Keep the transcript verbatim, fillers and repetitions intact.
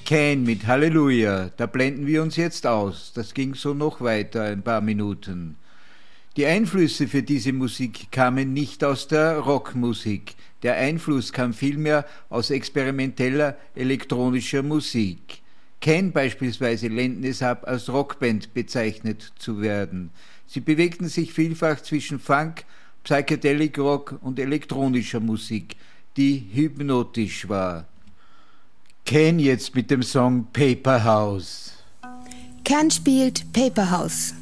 Can mit Halleluja, da blenden wir uns jetzt aus. Das ging so noch weiter, ein paar Minuten. Die Einflüsse für diese Musik kamen nicht aus der Rockmusik. Der Einfluss kam vielmehr aus experimenteller elektronischer Musik. Can beispielsweise lehnten es ab, als Rockband bezeichnet zu werden. Sie bewegten sich vielfach zwischen Funk, Psychedelic Rock und elektronischer Musik, die hypnotisch war. Can jetzt mit dem Song Paper House. Can spielt Paper House.